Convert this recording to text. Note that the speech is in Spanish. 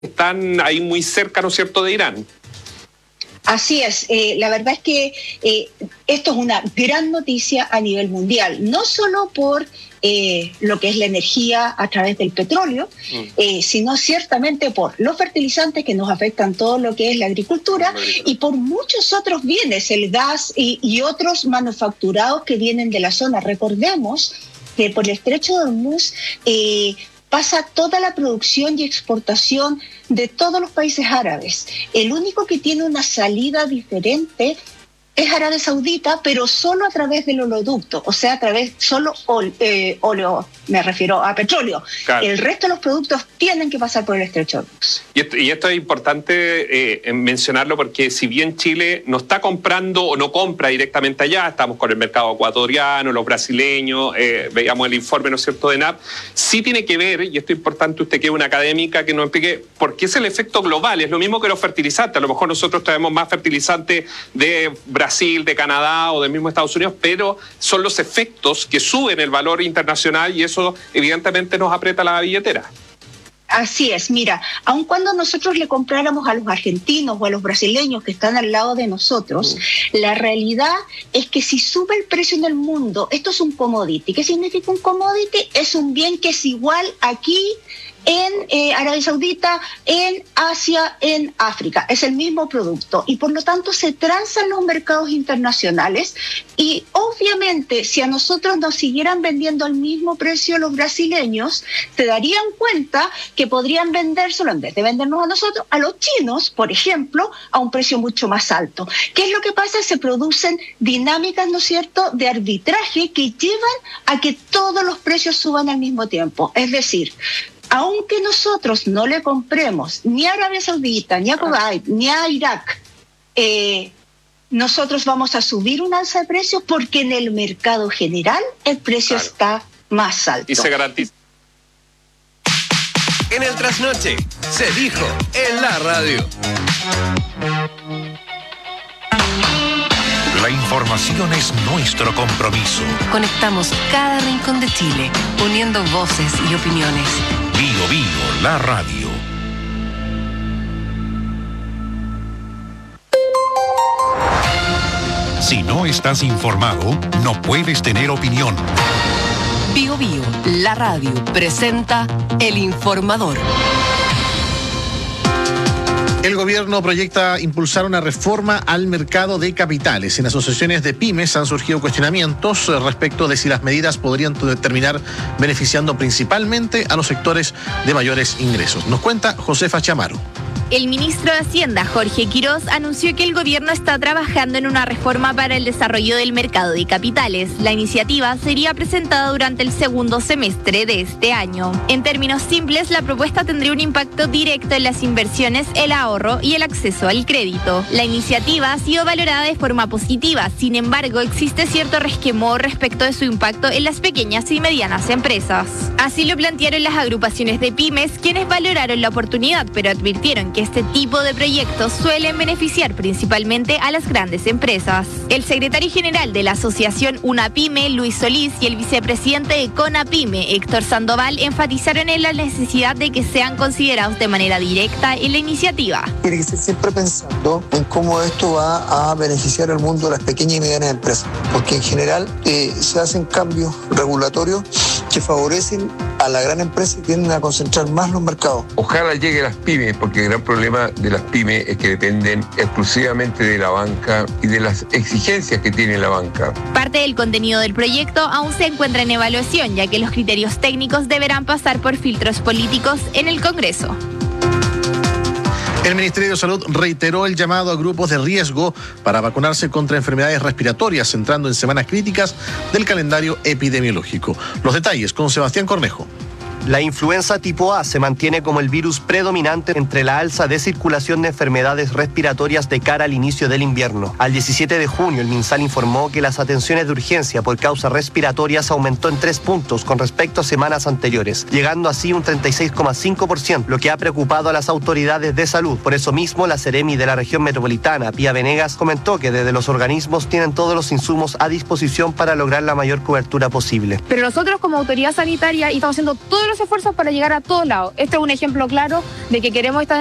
están ahí muy cerca, ¿no es cierto?, de Irán. Así es, la verdad es que esto es una gran noticia a nivel mundial, no solo por lo que es la energía a través del petróleo, sino ciertamente por los fertilizantes que nos afectan todo lo que es la agricultura y por muchos otros bienes, el gas y otros manufacturados que vienen de la zona. Recordemos que por el estrecho de Hormuz pasa toda la producción y exportación de todos los países árabes. El único que tiene una salida diferente es Arabia Saudita, pero solo a través del oleoducto, o sea, a través solo óleo, me refiero a petróleo. Claro. El resto de los productos tienen que pasar por el estrecho de Hormuz. Y esto es importante mencionarlo porque si bien Chile no está comprando o no compra directamente allá, estamos con el mercado ecuatoriano, los brasileños, veíamos el informe, ¿no es cierto?, de NAP, sí tiene que ver, y esto es importante, usted que es una académica, que nos explique por qué es el efecto global. Es lo mismo que los fertilizantes, a lo mejor nosotros traemos más fertilizantes de Brasil, de Canadá o del mismo Estados Unidos, pero son los efectos que suben el valor internacional y eso evidentemente nos aprieta la billetera. Así es, mira, aun cuando nosotros le compráramos a los argentinos o a los brasileños que están al lado de nosotros, la realidad es que si sube el precio en el mundo, esto es un commodity. ¿Qué significa un commodity? Es un bien que es igual aquí en Arabia Saudita, en Asia, en África. Es el mismo producto y por lo tanto se transan los mercados internacionales y obviamente si a nosotros nos siguieran vendiendo al mismo precio los brasileños, se darían cuenta que podrían vendérselo, en vez de vendernos a nosotros, a los chinos, por ejemplo, a un precio mucho más alto. ¿Qué es lo que pasa? Se producen dinámicas, ¿no es cierto?, de arbitraje que llevan a que todos los precios suban al mismo tiempo. Es decir, aunque nosotros no le compremos ni a Arabia Saudita, ni a Kuwait, ni a Irak, nosotros vamos a subir un alza de precios porque en el mercado general el precio está más alto. Y se garantiza. En el trasnoche se dijo en la radio. La información es nuestro compromiso. Conectamos cada rincón de Chile, uniendo voces y opiniones. Bio Bio, la radio. Si no estás informado, no puedes tener opinión. Bio Bio, la radio, presenta El Informador. El gobierno proyecta impulsar una reforma al mercado de capitales. En asociaciones de pymes han surgido cuestionamientos respecto de si las medidas podrían terminar beneficiando principalmente a los sectores de mayores ingresos. Nos cuenta Josefa Chamaro. El ministro de Hacienda, Jorge Quirós, anunció que el gobierno está trabajando en una reforma para el desarrollo del mercado de capitales. La iniciativa sería presentada durante el segundo semestre de este año. En términos simples, la propuesta tendría un impacto directo en las inversiones, el ahorro y el acceso al crédito. La iniciativa ha sido valorada de forma positiva, sin embargo, existe cierto resquemor respecto de su impacto en las pequeñas y medianas empresas. Así lo plantearon las agrupaciones de pymes, quienes valoraron la oportunidad, pero advirtieron que este tipo de proyectos suelen beneficiar principalmente a las grandes empresas. El secretario general de la asociación UNAPYME, Luis Solís, y el vicepresidente de CONAPYME, Héctor Sandoval, enfatizaron en la necesidad de que sean considerados de manera directa en la iniciativa. Tiene que ser siempre pensando en cómo esto va a beneficiar al mundo de las pequeñas y medianas empresas, porque en general se hacen cambios regulatorios que favorecen a la gran empresa y tienden a concentrar más los mercados. Ojalá llegue a las pymes, porque el gran problema de las pymes es que dependen exclusivamente de la banca y de las exigencias que tiene la banca. Parte del contenido del proyecto aún se encuentra en evaluación, ya que los criterios técnicos deberán pasar por filtros políticos en el Congreso. El Ministerio de Salud reiteró el llamado a grupos de riesgo para vacunarse contra enfermedades respiratorias, entrando en semanas críticas del calendario epidemiológico. Los detalles con Sebastián Cornejo. La influenza tipo A se mantiene como el virus predominante entre la alza de circulación de enfermedades respiratorias de cara al inicio del invierno. Al 17 de junio, el MinSal informó que las atenciones de urgencia por causas respiratorias aumentó en 3 puntos con respecto a semanas anteriores, llegando así un 36,5%, lo que ha preocupado a las autoridades de salud. Por eso mismo, la Seremi de la región metropolitana, Pía Venegas, comentó que desde los organismos tienen todos los insumos a disposición para lograr la mayor cobertura posible. Pero nosotros como autoridad sanitaria estamos haciendo todo todos los esfuerzos para llegar a todos lados. Este es un ejemplo claro de que queremos esta